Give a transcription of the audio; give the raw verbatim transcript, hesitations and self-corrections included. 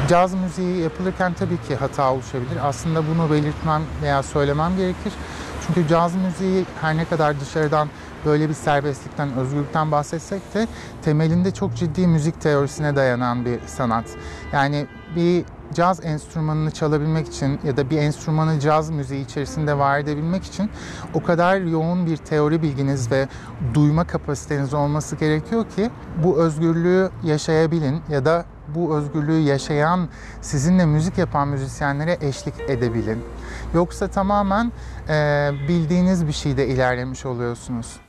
Caz müziği yapılırken tabii ki hata oluşabilir. Aslında bunu belirtmem veya söylemem gerekir. Çünkü caz müziği her ne kadar dışarıdan böyle bir serbestlikten, özgürlükten bahsetsek de temelinde çok ciddi müzik teorisine dayanan bir sanat. Yani bir caz enstrümanını çalabilmek için ya da bir enstrümanı caz müziği içerisinde var edebilmek için o kadar yoğun bir teori bilginiz ve duyma kapasiteniz olması gerekiyor ki bu özgürlüğü yaşayabilin ya da bu özgürlüğü yaşayan, sizinle müzik yapan müzisyenlere eşlik edebilin. Yoksa tamamen e, bildiğiniz bir şeyde ilerlemiş oluyorsunuz.